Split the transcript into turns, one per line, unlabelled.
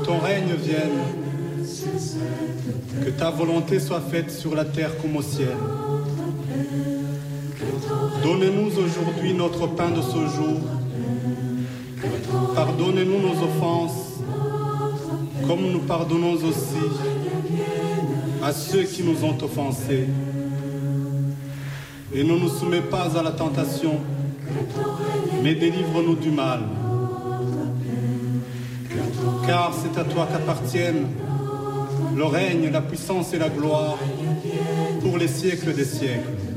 ton règne vienne, que ta volonté soit faite sur la terre comme au ciel. Donne-nous aujourd'hui notre pain de ce jour. Pardonnez-nous nos offenses, comme nous pardonnons aussi à ceux qui nous ont offensés. Et ne nous soumets pas à la tentation, mais délivre-nous du mal. Car c'est à toi qu'appartiennent le règne, la puissance et la gloire pour les siècles des siècles.